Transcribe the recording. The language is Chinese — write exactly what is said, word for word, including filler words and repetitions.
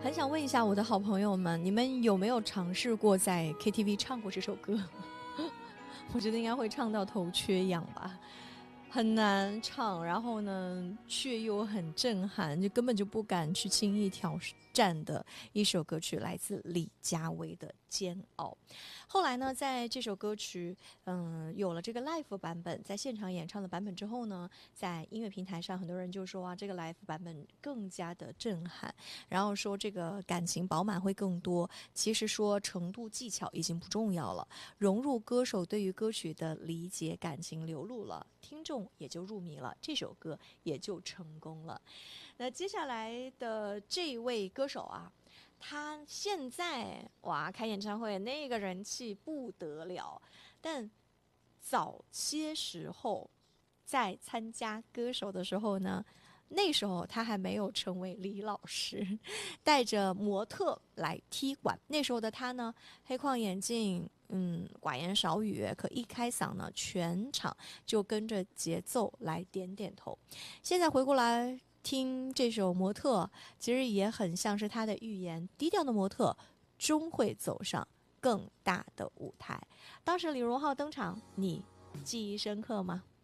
很想问一下我的好朋友们，你们有没有尝试过在 K T V 唱过这首歌？我觉得应该会唱到头缺氧吧，很难唱，然后呢却又很震撼，就根本就不敢去轻易挑战的一首歌曲，来自李佳薇的《煎熬》。后来呢，在这首歌曲嗯有了这个 live 版本，在现场演唱的版本之后呢，在音乐平台上很多人就说啊，这个 live 版本更加的震撼，然后说这个感情饱满会更多。其实说程度技巧已经不重要了，融入歌手对于歌曲的理解，感情流露了，听众也就入迷了，这首歌也就成功了。那接下来的这位歌手啊，他现在哇开演唱会那个人气不得了，但早些时候在参加歌手的时候呢，那时候他还没有成为李老师，带着模特来踢馆。那时候的他呢，黑框眼镜，嗯，寡言少语，可一开嗓呢，全场就跟着节奏来点点头。现在回过来听这首模特，其实也很像是他的预言，低调的模特终会走上更大的舞台。当时李荣浩登场，你记忆深刻吗？